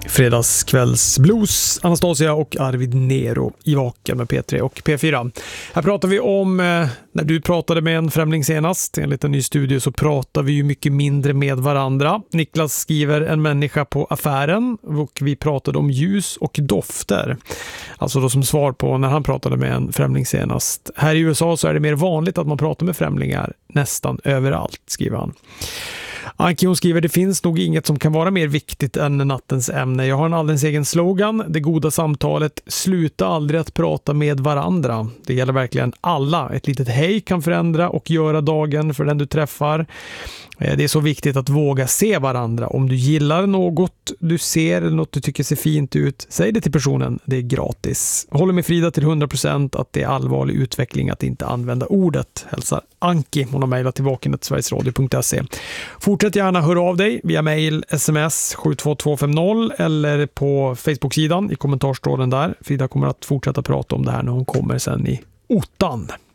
Fredagskvällsblues, Anastasia och Arvid Nero i Vaken med P3 och P4. Här pratar vi om, när du pratade med en främling senast, enligt en ny studie så pratar vi ju mycket mindre med varandra. Niklas skriver en människa på affären och vi pratade om ljus och dofter. Alltså då som svar på när han pratade med en främling senast. Här i USA så är det mer vanligt att man pratar med främlingar nästan överallt, skriver han. Anki hon skriver, det finns nog inget som kan vara mer viktigt än nattens ämne. Jag har en alldeles egen slogan, det goda samtalet, sluta aldrig att prata med varandra. Det gäller verkligen alla. Ett litet hej kan förändra och göra dagen för den du träffar. Det är så viktigt att våga se varandra. Om du gillar något du ser eller något du tycker ser fint ut, säg det till personen. Det är gratis. Håller med Frida till 100% att det är allvarlig utveckling att inte använda ordet. Hälsar Anki. Hon har mejlat till vaken@sverigesradio.se. Fortsätt gärna höra av dig via mejl, sms 72250 eller på Facebook-sidan i kommentarstråden där. Frida kommer att fortsätta prata om det här när hon kommer sen i ottan.